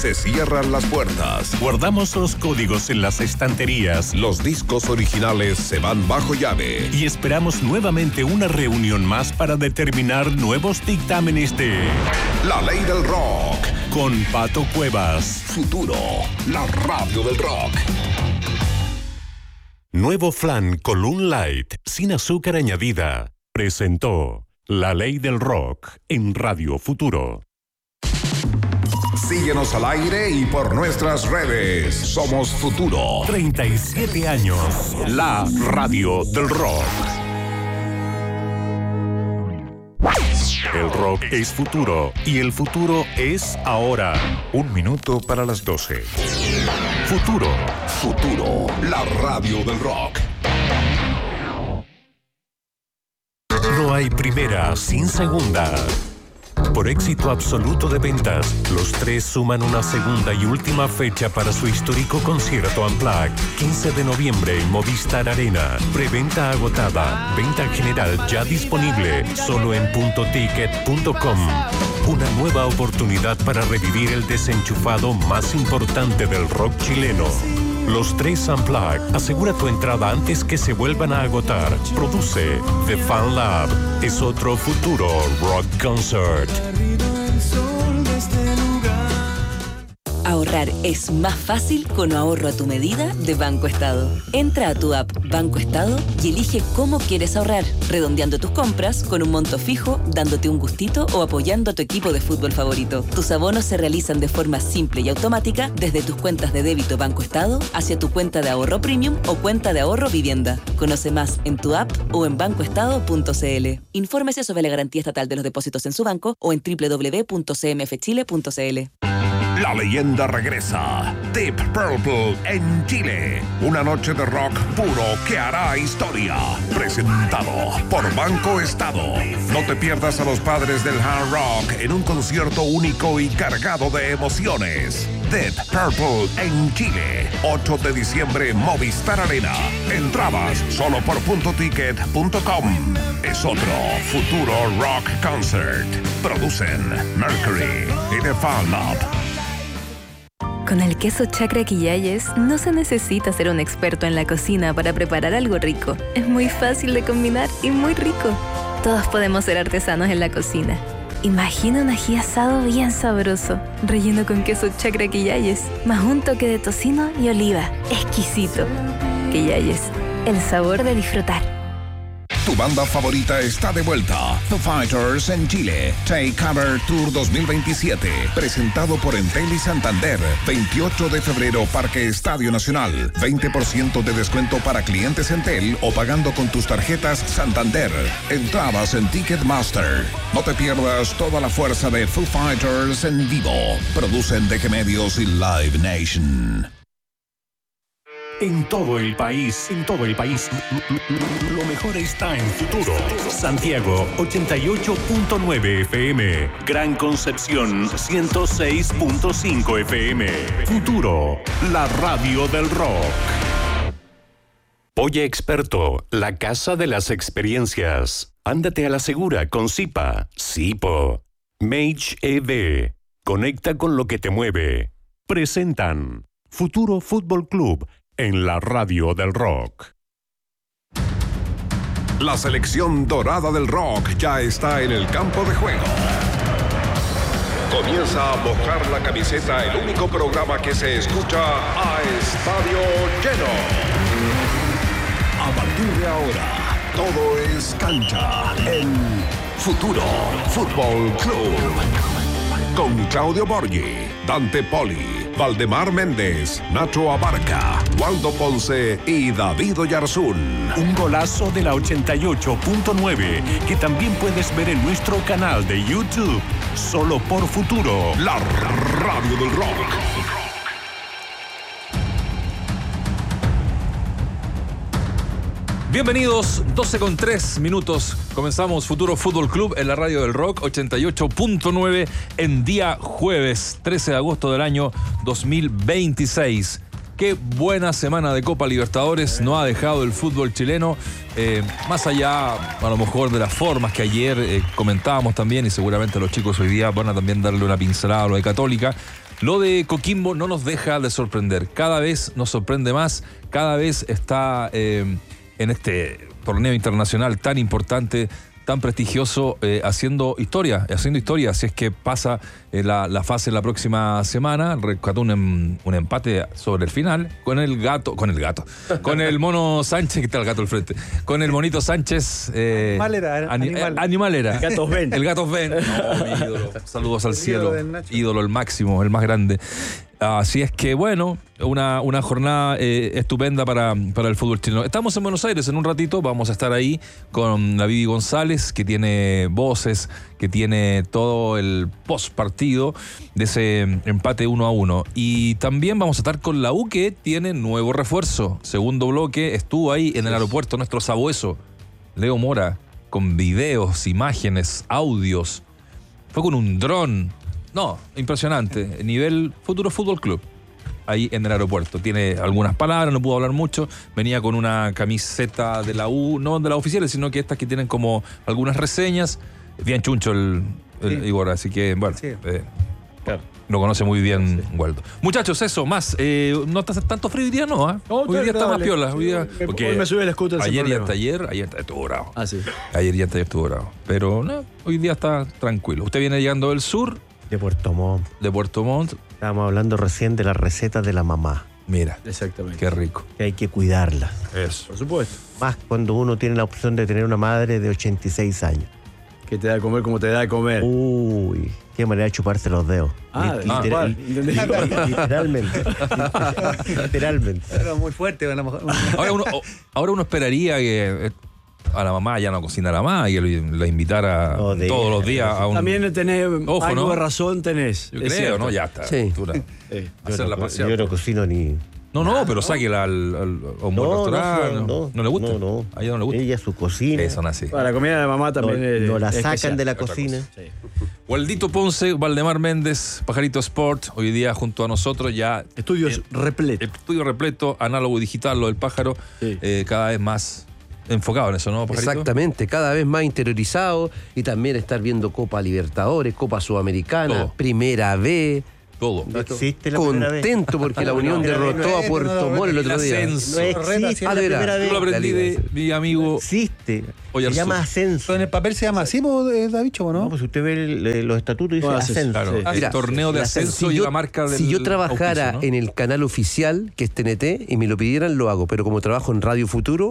Se cierran las puertas. Guardamos los códigos en las estanterías. Los discos originales se van bajo llave. Y esperamos nuevamente una reunión más para determinar nuevos dictámenes de La Ley del Rock. Con Pato Cuevas. Futuro, la radio del rock. Nuevo flan Column Light, sin azúcar añadida. Presentó La Ley del Rock en Radio Futuro. Síguenos al aire y por nuestras redes. Somos Futuro. 37 años. La radio del rock. El rock es futuro y el futuro es ahora. 1 minuto para las 12. Futuro. Futuro, la radio del rock. No hay primera sin segunda. Por éxito absoluto de ventas, los tres suman una segunda y última fecha para su histórico concierto Unplugged, 15 de noviembre en Movistar Arena. Preventa agotada, venta general ya disponible, solo en puntoticket.com. Una nueva oportunidad para revivir el desenchufado más importante del rock chileno. Los tres Unplugged. Asegura tu entrada antes que se vuelvan a agotar. Produce The Fan Lab. Es otro futuro rock concert. Ahorrar es más fácil con ahorro a tu medida de Banco Estado. Entra a tu app Banco Estado y elige cómo quieres ahorrar, redondeando tus compras con un monto fijo, dándote un gustito o apoyando a tu equipo de fútbol favorito. Tus abonos se realizan de forma simple y automática desde tus cuentas de débito Banco Estado hacia tu cuenta de ahorro premium o cuenta de ahorro vivienda. Conoce más en tu app o en bancoestado.cl. Infórmese sobre la garantía estatal de los depósitos en su banco o en www.cmfchile.cl. La leyenda regresa. Deep Purple en Chile. Una noche de rock puro que hará historia. Presentado por Banco Estado. No te pierdas a los padres del hard rock en un concierto único y cargado de emociones. Deep Purple en Chile. 8 de diciembre, Movistar Arena. Entradas solo por puntoticket.com. Es otro futuro rock concert. Producen Mercury y The Fan Lab. Con el queso Chacra Quillayes no se necesita ser un experto en la cocina para preparar algo rico. Es muy fácil de combinar y muy rico. Todos podemos ser artesanos en la cocina. Imagina un ají asado bien sabroso, relleno con queso Chacra Quillayes, más un toque de tocino y oliva. Exquisito. Quillayes, el sabor de disfrutar. Tu banda favorita está de vuelta. Foo Fighters en Chile. Take Cover Tour 2027. Presentado por Entel y Santander. 28 de febrero, Parque Estadio Nacional. 20% de descuento para clientes Entel o pagando con tus tarjetas Santander. Entradas en Ticketmaster. No te pierdas toda la fuerza de Foo Fighters en vivo. Producen DG Medios y Live Nation. En todo el país, lo mejor está en Futuro. Santiago, 88.9 FM. Gran Concepción, 106.5 FM. Futuro, la radio del rock. Oye Experto, la casa de las experiencias. Ándate a la segura con Zipa, Zipo. Mage EV, conecta con lo que te mueve. Presentan Futuro Fútbol Club en la radio del rock. La selección dorada del rock ya está en el campo de juego. Comienza a mojar la camiseta, el único programa que se escucha a estadio lleno. A partir de ahora, todo es cancha en Futuro Fútbol Club. Con Claudio Borghi, Dante Poli, Valdemar Méndez, Nacho Abarca, Waldo Ponce y David Oyarzún. Un golazo de la 88.9 que también puedes ver en nuestro canal de YouTube. Solo por Futuro, la radio del rock. Bienvenidos, 12:03. Comenzamos Futuro Fútbol Club en la radio del rock, 88.9 en día jueves 13 de agosto del año 2026. Qué buena semana de Copa Libertadores nos ha dejado el fútbol chileno. Más allá, a lo mejor, de las formas que ayer comentábamos también, y seguramente los chicos hoy día van a también darle una pincelada a lo de Católica. Lo de Coquimbo no nos deja de sorprender. Cada vez nos sorprende más. Cada vez está en este torneo internacional tan importante, tan prestigioso, haciendo historia, si es que pasa la fase la próxima semana. Rescató un empate sobre el final con el mono Sánchez, que está el gato al frente, con el monito Sánchez. Animal era. El gato Ben. No, mi ídolo. Saludos al cielo. Ídolo, el máximo, el más grande. Así es que, bueno, una jornada estupenda para el fútbol chileno. Estamos en Buenos Aires en un ratito, vamos a estar ahí con la Vivi González, que tiene voces, que tiene todo el post partido de ese empate 1-1. Y también vamos a estar con la U, que tiene nuevo refuerzo. Segundo bloque, estuvo ahí en el aeropuerto nuestro sabueso, Leo Mora, con videos, imágenes, audios. Fue con un dron. No, impresionante. Nivel Futuro Fútbol Club. Ahí en el aeropuerto. Tiene algunas palabras, no pudo hablar mucho. Venía con una camiseta de la U, no de las oficiales, sino que estas que tienen como algunas reseñas. Bien chuncho el Igor, así que, bueno. Sí. Claro. Lo conoce muy bien Waldo. Muchachos, eso, más. No está tanto frío hoy día, ¿no? Hoy día está más piola. Hoy me sube el scooter. Ayer y anteayer estuvo bravo. Sí. Ayer y anteayer estuvo bravo. Pero no, hoy día está tranquilo. Usted viene llegando del sur. De Puerto Montt. De Puerto Montt. Estábamos hablando recién de las recetas de la mamá. Mira. Exactamente. Qué rico. Que hay que cuidarlas. Eso. Por supuesto. Más cuando uno tiene la opción de tener una madre de 86 años. Que te da de comer como te da de comer. Uy, qué manera de chuparse los dedos. Literalmente. Literalmente. Era muy fuerte. Ahora uno esperaría que a la mamá ya no cocinara más y la invitara todos los días a un... También tenés algo de razón, tenés. Yo creo, ¿no? Ya está. Sí. Yo no cocino ni... No, pero sáquela a un buen restaurante. ¿No le gusta? No. A ella no le gusta. Ella, su cocina. Son así. Para la comida de mamá también no la sacan de la cocina. Sí. Waldito Ponce, Valdemar Méndez, Pajarito Sport, hoy día junto a nosotros ya... Estudios repleto. Estudio repleto, análogo digital, lo del pájaro, cada vez más enfocado en eso, ¿no, Pajarito? Exactamente, cada vez más interiorizado y también estar viendo Copa Libertadores, Copa Sudamericana, Todo. Primera B... Todo. No existe la primera vez. Contento porque la Unión derrotó a Puerto Montt el otro día. No existe la primera vez. Yo lo aprendí de mi amigo. Existe. Oyarzún. Se llama ascenso. En el papel se llama así, David, ¿no? No, pues usted ve los estatutos y dice ascenso. Claro. Sí. El torneo de ascenso y la marca del Si yo trabajara auspicio, ¿no? en el canal oficial, que es TNT, y me lo pidieran, lo hago. Pero como trabajo en Radio Futuro,